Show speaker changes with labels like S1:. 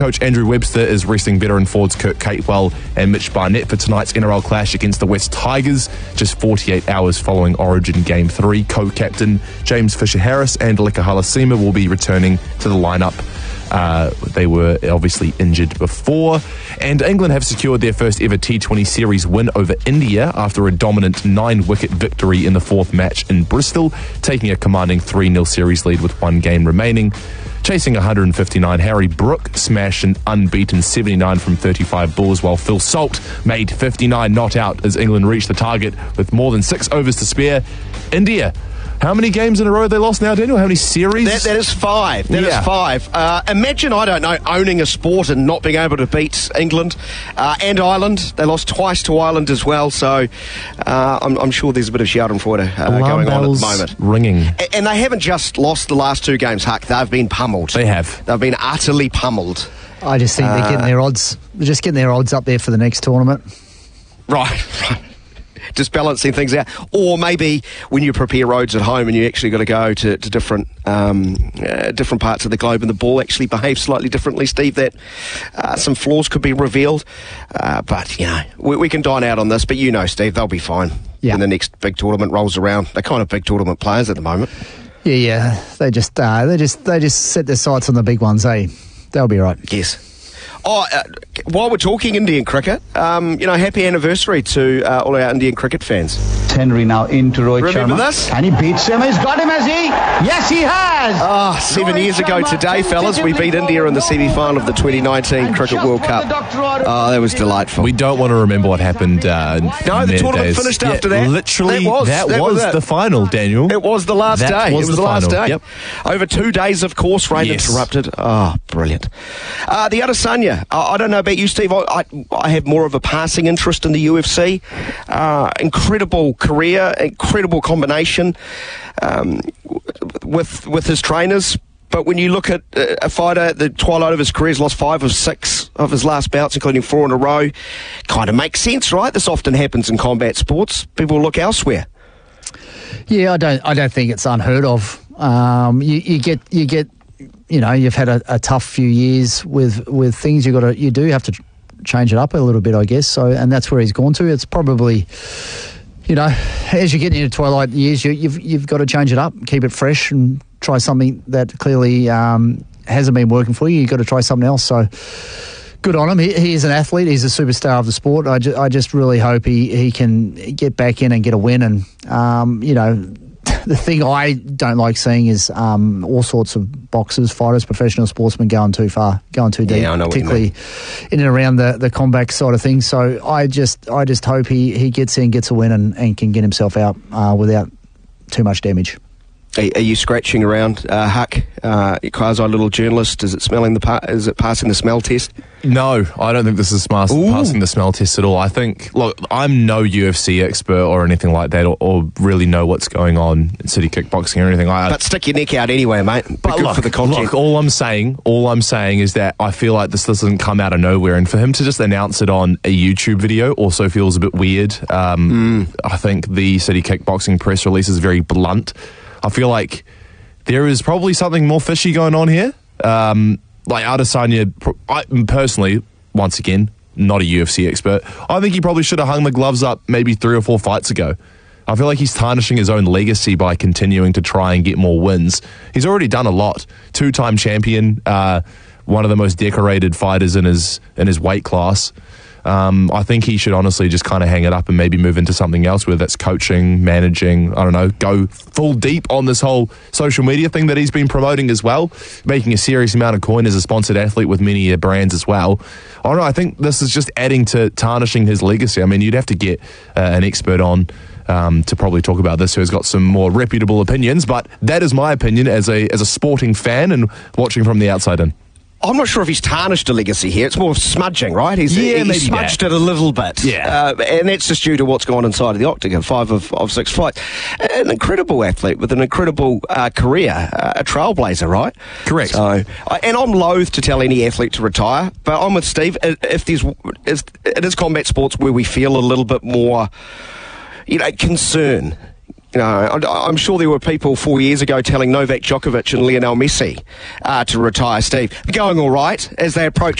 S1: Coach Andrew Webster is resting veteran forwards Kurt Capewell and Mitch Barnett for tonight's NRL clash against the West Tigers, just 48 hours following Origin Game 3. Co-captain James Fisher-Harris and Leka Halasima will be returning to the lineup. They were obviously injured before. And England have secured their first ever T20 series win over India after a dominant 9-wicket victory in the fourth match in Bristol, taking a commanding 3-0 series lead with one game remaining. Chasing 159, Harry Brook smashed an unbeaten 79 from 35 balls, while Phil Salt made 59 not out as England reached the target with more than 6 overs to spare. India, how many games in a row have they lost now, Daniel? How many series?
S2: That is 5. That is 5. Imagine, I don't know, owning a sport and not being able to beat England and Ireland. They lost twice to Ireland as well, so I'm sure there's a bit of Schadenfreude going on at the moment.
S1: Ringing.
S2: And they haven't just lost the last 2 games, Huck. They've been pummeled.
S1: They have.
S2: They've been utterly pummeled.
S3: I just think they're getting their odds. They're just getting their odds up there for the next tournament.
S2: Right. Just balancing things out. Or maybe when you prepare roads at home and you actually got to go to different parts of the globe and the ball actually behaves slightly differently, Steve, that some flaws could be revealed. But, you know, we can dine out on this. But you know, Steve, they'll be fine when the next big tournament rolls around. They're kind of big tournament players at the moment. Yeah. They just set their sights on the big ones, eh? They'll be right. Yes. While we're talking Indian cricket, happy anniversary to all our Indian cricket fans.
S4: Henry now into Rohit Sharma.
S2: Remember this?
S4: And he beats him. He's got him, has he? Yes, he has.
S2: 7 years ago today, fellas, we beat India in the semi-final of the 2019 Cricket World Cup. That was delightful.
S1: We don't want to remember what happened.
S2: No, the tournament finished after that.
S1: Literally, that was the final, Daniel.
S2: It was the last day. It was the last day.
S1: Yep.
S2: Over 2 days, of course, rain interrupted. Oh, brilliant. The Adesanya. I don't know about you, Steve. I have more of a passing interest in the UFC. Incredible career, incredible combination with his trainers. But when you look at a fighter at the twilight of his career, he's lost 5 of 6 of his last bouts, including 4 in a row. Kind of makes sense, right? This often happens in combat sports. People look elsewhere.
S3: Yeah, I don't think it's unheard of. You get. You know, you've had a tough few years with things. You do have to change it up a little bit, I guess. So, and that's where he's gone to. It's probably, as you get into twilight years, you've got to change it up, keep it fresh, and try something that clearly hasn't been working for you. You've got to try something else. So, good on him. He is an athlete. He's a superstar of the sport. I just really hope he can get back in and get a win. And the thing I don't like seeing is all sorts of boxers, fighters, professional sportsmen going too far, going too deep, particularly in and around the combat side of things. So I just hope he gets in, gets a win, and can get himself out without too much damage.
S2: Are you scratching around, Huck? Quasi little journalist. Is it is it passing the smell test?
S1: No, I don't think this is passing the smell test at all. I think, look, I'm no UFC expert or anything like that, or really know what's going on in city kickboxing or anything like that.
S2: But stick your neck out anyway, mate.
S1: But
S2: good for the content.
S1: Look, all I'm saying is that I feel like this doesn't come out of nowhere, and for him to just announce it on a YouTube video also feels a bit weird. I think the city kickboxing press release is very blunt. I feel like there is probably something more fishy going on here. Like Adesanya, I personally, once again, not a UFC expert, I think he probably should have hung the gloves up maybe 3 or 4 fights ago. I feel like he's tarnishing his own legacy by continuing to try and get more wins. He's already done a lot. 2-time champion, one of the most decorated fighters in his weight class. I think he should honestly just kind of hang it up and maybe move into something else, whether that's coaching, managing, I don't know, go full deep on this whole social media thing that he's been promoting as well, making a serious amount of coin as a sponsored athlete with many brands as well. I don't know, I think this is just adding to tarnishing his legacy. I mean, you'd have to get an expert on to probably talk about this who has got some more reputable opinions, but that is my opinion as a sporting fan and watching from the outside in.
S2: I'm not sure if he's tarnished a legacy here. It's more smudging, right? He's smudged it a little bit.
S1: Yeah.
S2: And that's just due to what's gone inside of the octagon, 5 of 6 fights. An incredible athlete with an incredible career, a trailblazer, right?
S1: Correct.
S2: So, and I'm loath to tell any athlete to retire, but I'm with Steve. If it is combat sports where we feel a little bit more, concern. I'm sure there were people 4 years ago telling Novak Djokovic and Lionel Messi to retire, Steve. Going all right as they approach